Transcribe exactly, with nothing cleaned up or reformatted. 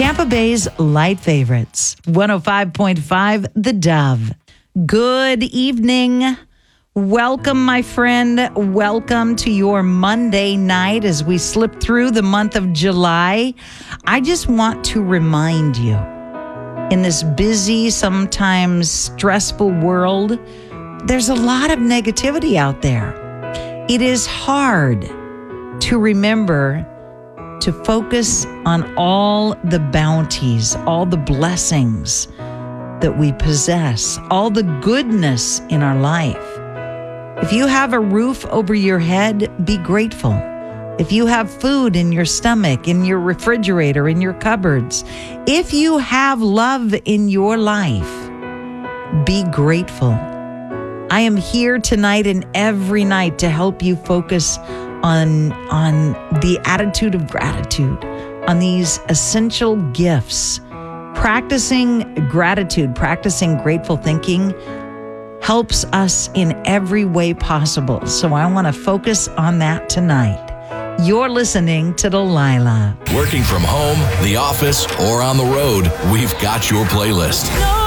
Tampa Bay's light favorites, one oh five point five, The Dove. Good evening. Welcome, my friend. Welcome to your Monday night as we slip through the month of July. I just want to remind you, in this busy, sometimes stressful world, there's a lot of negativity out there. It is hard to remember to focus on all the bounties, all the blessings that we possess, all the goodness in our life. If you have a roof over your head, be grateful. If you have food in your stomach, in your refrigerator, in your cupboards, if you have love in your life, be grateful. I am here tonight and every night to help you focus on, on the attitude of gratitude, on these essential gifts. Practicing gratitude, practicing grateful thinking helps us in every way possible. So I want to focus on that tonight. You're listening to Delilah. Working from home, the office, or on the road, we've got your playlist.